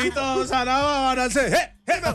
Huevitos a la balance.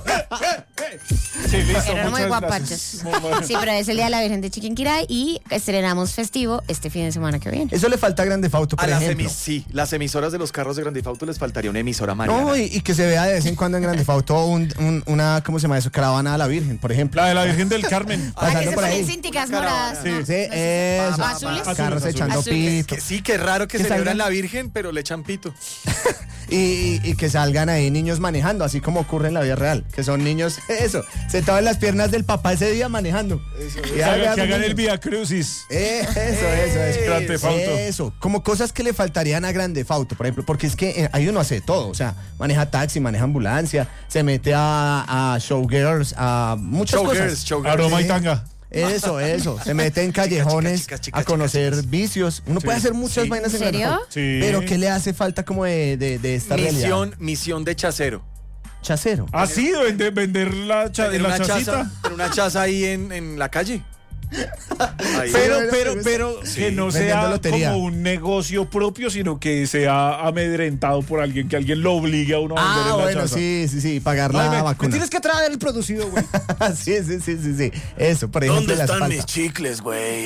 Sí, listo. Eran muy Muchas guapachos. gracias. Muy bueno. Sí, pero es el Día de la Virgen de Chiquinquirá y estrenamos festivo este fin de semana que viene. Eso le falta a Grande Fauto, por ejemplo. Sí, las emisoras de los carros de Grande Fauto les faltaría una emisora mariana. No, y que se vea de vez en cuando en Grande Fauto una, ¿cómo se llama eso? Caravana a la Virgen, por ejemplo. La de la Virgen del Carmen. ¿Para que Pasando se por ponen ahí. cinticas moradas? Sí. ¿no? Sí, eso. ¿Azules? Carros Azules. echando Azules. pito. Sí, qué raro que Que celebran salgan- la Virgen, pero le echan pito. Y que salgan ahí niños manejando, así como ocurre en la vida real. Que son niños, eso, sentados en las piernas del papá ese día manejando. Que hagan el Vía Crucis. Eso. Grand Theft Auto. Eso, como cosas que le faltarían a Grande Fauto, por ejemplo, porque es que ahí uno hace todo, o sea, maneja taxi, maneja ambulancia, se mete a showgirls, a muchas cosas. Aroma y tanga. Eso, se mete en callejones chicas, a conocer vicios. Uno puede hacer muchas vainas en Grande ¿En serio? Fauto. Sí. Pero ¿qué le hace falta como de esta realidad? Misión de chacero. Chacero. Ah, sí, vender la chacita. Tener una chaza ahí en la calle. Ahí. Pero Sí, que no vendiendo sea lotería. como un negocio propio, sino que sea amedrentado por alguien, que alguien lo obligue a uno a vender Ah, en la bueno, chaza. sí, pagar la Me vacuna. tienes que traer el producido, güey. sí. Eso, por ejemplo, ¿Dónde le hace están falta. mis chicles, güey?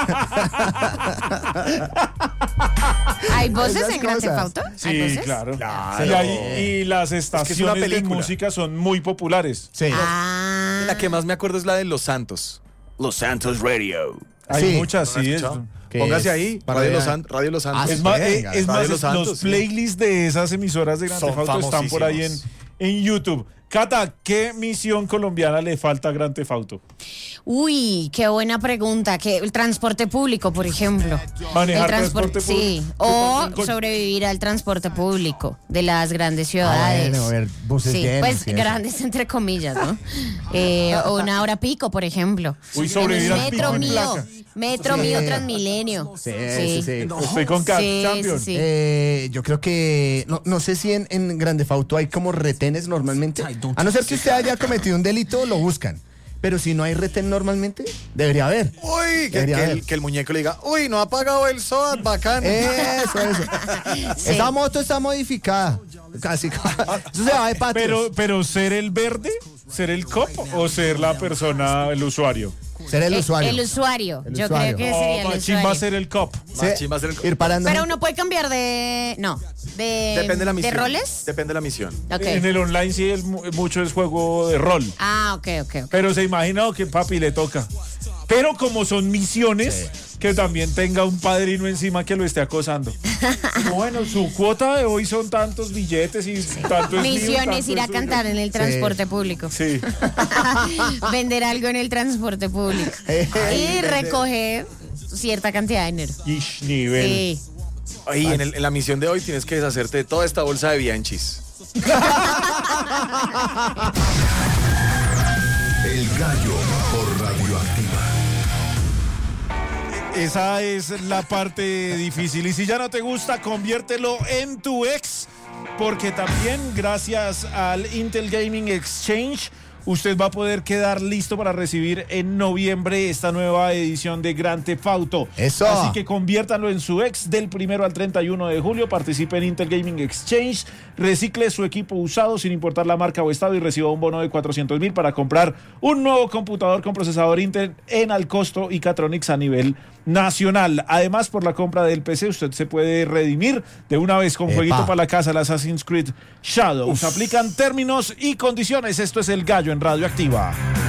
¿Hay voces Esas en Grande cosas. Fauto? ¿Hay Sí, voces? claro. Claro. Y las una estaciones de película. música son muy populares. Sí. Ah. La que más me acuerdo es la de Los Santos. Los Santos Radio. Hay Sí. muchas, sí. es- Que Póngase es ahí, para Radio ver- Los Santos. Ah, Es más, venga, es Radio más, Los Santos, los sí. playlists de esas emisoras de Grande Son Fauto están por ahí en YouTube. Cata, ¿qué misión colombiana le falta a Grande Fauto? Uy, qué buena pregunta. Que el transporte público, por ejemplo. Manejar El transporte, transporte sí. público. O Con- sobrevivir al transporte público de las grandes ciudades. bueno, a ver, buses sí, llenos pues y eso. grandes entre comillas, ¿no? O una hora pico, por ejemplo. Uy, sobrevivir En al el pico en placa. Metro mío Transmilenio. Sí. Estoy con Cat Sí, Champion. sí, sí. Yo creo que no sé si en Grande Fauto hay como retenes normalmente. A no ser que usted haya cometido un delito, lo buscan. Pero si no hay retén normalmente, debería haber. Uy, Debería haber. que el muñeco le diga, uy, no ha pagado el SOAT, bacán. Eso. Sí. Esa moto está modificada. Casi. Eso se va de patios. Pero ser el verde, ser el cop o ser la persona, el usuario. Ser el usuario. El usuario. El Yo usuario. creo que sería el Machín va a usuario. ser el cop. Sí, Más chimba ser el- ir parando. Pero uno puede cambiar de... No. Depende de la misión. ¿De roles? Depende de la misión. Ok. En el online sí mucho es juego de rol. Ah, ok. Pero se imagina que papi le toca. Pero como son misiones, que también tenga un padrino encima que lo esté acosando. Bueno, su cuota de hoy son tantos billetes y tanto es mío, Misiones tanto ir a es suyo. cantar en el transporte público. Sí. Vender algo en el transporte público. Y recoger cierta cantidad de dinero. Ish, nivel. Sí. Ahí en la misión de hoy tienes que deshacerte de toda esta bolsa de Bianchis. El Gallo por Radioactiva. Esa es la parte difícil. Y si ya no te gusta, conviértelo en tu ex. Porque también, gracias al Intel Gaming Exchange, usted va a poder quedar listo para recibir en noviembre esta nueva edición de Grand Theft Auto. Eso. Así que conviértanlo en su ex del 1 al 31 de julio. Participe en Intel Gaming Exchange. Recicle su equipo usado sin importar la marca o estado y reciba un bono de 400,000 para comprar un nuevo computador con procesador Intel en al costo y Catronics a nivel nacional. Además, por la compra del PC, usted se puede redimir de una vez con Epa. jueguito para la casa, el Assassin's Creed Shadows. Aplican términos y condiciones. Esto es El Gallo en Radioactiva.